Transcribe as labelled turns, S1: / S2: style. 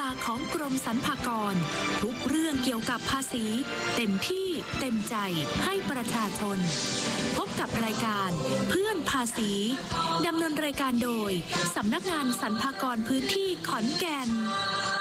S1: ของกรมสรรพากรทุกเรื่องเกี่ยวกับภาษีเต็มที่เต็มใจให้ประชาชนพบกับรายการเพื่อนภาษีดำเนินรายการโดยสำนักงานสรรพากรพื้นที่ขอนแก่น